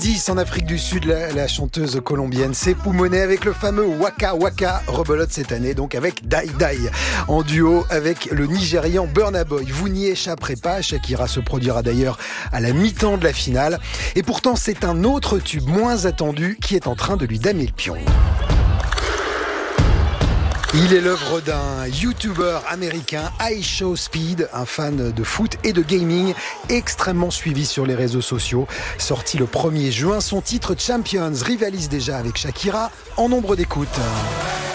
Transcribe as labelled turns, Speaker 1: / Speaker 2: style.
Speaker 1: 10 en Afrique du Sud, la chanteuse colombienne Sepou Monet avec le fameux Waka Waka rebelote cette année, donc avec Dai Dai, en duo avec le Nigérian Burna Boy. Vous n'y échapperez pas, Shakira se produira d'ailleurs à la mi-temps de la finale. Et pourtant, c'est un autre tube moins attendu qui est en train de lui damer le pion. Il est l'œuvre d'un YouTuber américain, iShowSpeed, un fan de foot et de gaming, extrêmement suivi sur les réseaux sociaux. Sorti le 1er juin, son titre Champions rivalise déjà avec Shakira en nombre d'écoutes.